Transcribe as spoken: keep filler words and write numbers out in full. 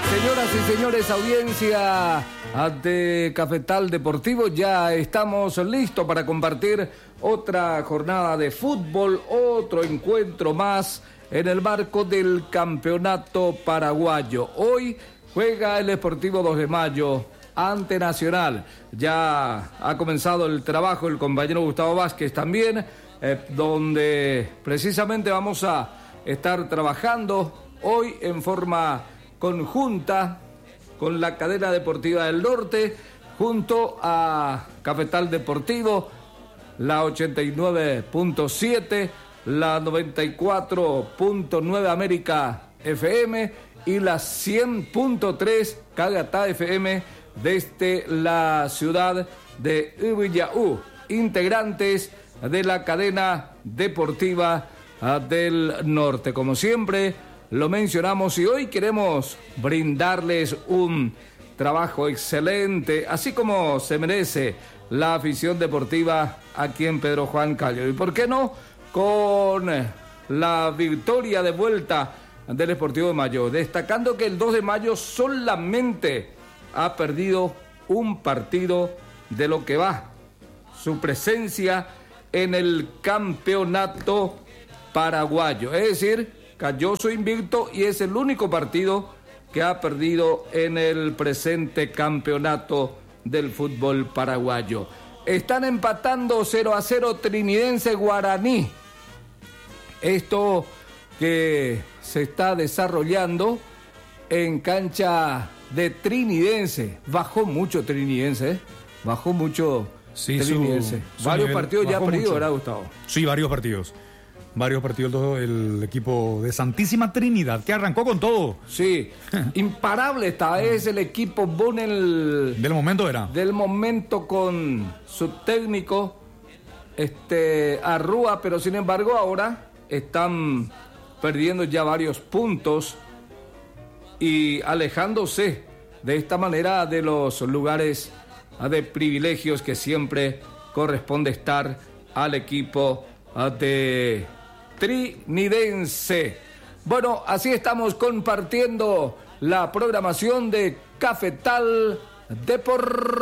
Señoras y señores, audiencia de Cafetal Deportivo, ya estamos listos para compartir otra jornada de fútbol, otro encuentro más en el marco del Campeonato Paraguayo. Hoy juega el Sportivo dos de Mayo ante Nacional. Ya ha comenzado el trabajo el compañero Gustavo Vázquez también, eh, donde precisamente vamos a estar trabajando hoy en forma conjunta con la cadena deportiva del norte, junto a Cafetal Deportivo, la ochenta y nueve punto siete, la noventa y cuatro punto nueve América F M y la cien punto tres Cagatá F M desde la ciudad de Ibillau, integrantes de la cadena deportiva del norte. Como siempre, lo mencionamos y hoy queremos brindarles un trabajo excelente, así como se merece la afición deportiva aquí en Pedro Juan Cayo. ¿Y por qué no? Con la victoria de vuelta del Sportivo de Mayo, destacando que el dos de mayo solamente ha perdido un partido de lo que va su presencia en el campeonato paraguayo, es decir, cayó su invicto y es el único partido que ha perdido en el presente campeonato del fútbol paraguayo. Están empatando cero a cero Trinidense Guaraní. Esto que se está desarrollando en cancha de Trinidense. Bajó mucho Trinidense, ¿eh? Bajó mucho sí, Trinidense. Su, su varios partidos ya ha perdido, ¿verdad, Gustavo? Sí, varios partidos. Varios partidos el, el equipo de Santísima Trinidad, que arrancó con todo. Sí, imparable esta es el equipo Bonel. Del momento era. Del momento con su técnico, este, Arrúa, pero sin embargo ahora están perdiendo ya varios puntos y alejándose de esta manera de los lugares de privilegios que siempre corresponde estar al equipo de Trinidense. Bueno, así estamos compartiendo la programación de Cafetal Deportivo.